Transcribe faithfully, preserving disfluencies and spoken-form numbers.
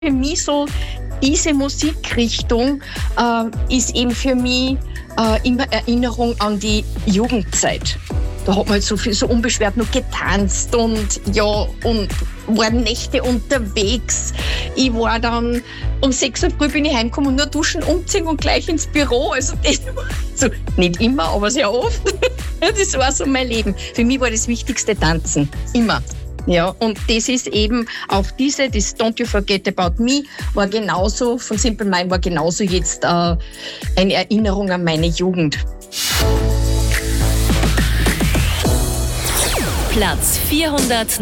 Für mich so, diese Musikrichtung äh, ist eben für mich äh, immer Erinnerung an die Jugendzeit. Da hat man halt so viel, so unbeschwert noch getanzt und ja, und waren Nächte unterwegs. Ich war dann um sechs Uhr früh bin ich heimgekommen und nur duschen, umziehen und gleich ins Büro. Also das war so, nicht immer, aber sehr oft. Das war so mein Leben. Für mich war das Wichtigste Tanzen. Immer. Ja, und das ist eben auch diese, das Don't You Forget About Me, war genauso, von Simple Mind war genauso jetzt äh, eine Erinnerung an meine Jugend. Platz vierhundert.